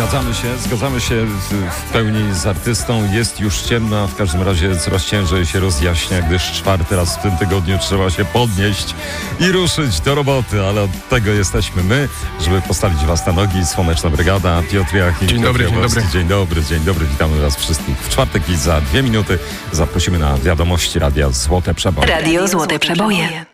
Zgadzamy się w pełni z artystą. Jest już ciemno, a w każdym razie coraz ciężej się rozjaśnia, gdyż czwarty raz w tym tygodniu trzeba się podnieść i ruszyć do roboty, ale od tego jesteśmy my, żeby postawić was na nogi. Słoneczna Brygada, Piotr Jachim. Dzień dobry. Dzień dobry, witamy was wszystkich w czwartek i za 2 minuty zaprosimy na wiadomości Radia Złote Przeboje. Radio Złote Przeboje.